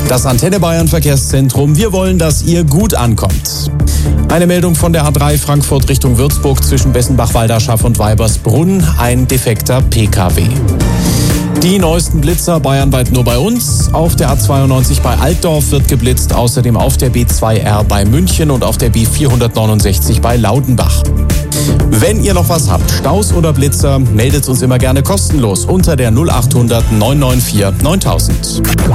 Das Antenne Bayern Verkehrszentrum. Wir wollen, dass ihr gut ankommt. Eine Meldung von der A3 Frankfurt Richtung Würzburg zwischen Bessenbach-Walderschaff und Weibersbrunn. Ein defekter PKW. Die neuesten Blitzer bayernweit nur bei uns. Auf der A92 bei Altdorf wird geblitzt, außerdem auf der B2R bei München und auf der B469 bei Laudenbach. Wenn ihr noch was habt, Staus oder Blitzer, meldet uns immer gerne kostenlos unter der 0800 994 9000.